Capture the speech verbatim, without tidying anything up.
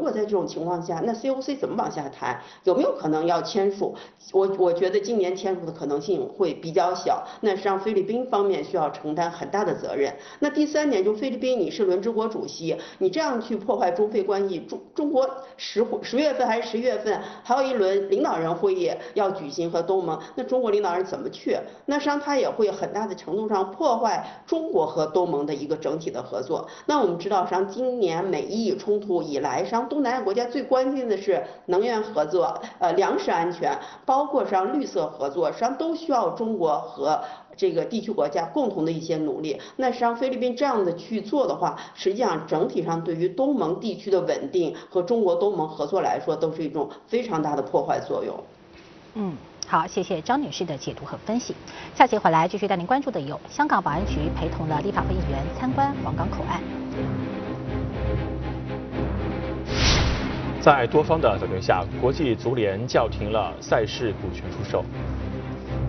果在这种情况下，那 C O C 怎么往下谈？有没有可能要签署？我我觉得今年签署的可能性会比较小，那实际上菲律宾方面需要承担很大的责任。那第三点，就菲律宾你是轮值国主席，你这样去破坏中菲关系，中中国十十月份还是十月份还有一轮领导人会议要举行和东盟，那中国领导人怎么去？那实际上他也会很大的程度上破坏中国和东盟的一个整体的合作。那我们知道，实际上今年美伊冲突以来，实际上东南亚国家最关心的是能源合作、呃粮食安全，包括实际上绿色合作，实际上都需要中国和这个地区国家共同的一些努力。那实际上菲律宾这样的去做的话，实际上整体上对于东盟地区的稳定和中国东盟合作来说，都是一种非常大的破坏作用。 嗯。好，谢谢张女士的解读和分析。下期回来继续带您关注的有香港保安局陪同了立法会议员参观皇岗口岸。 在多方的责任下，国际足联叫停了赛事股权出售。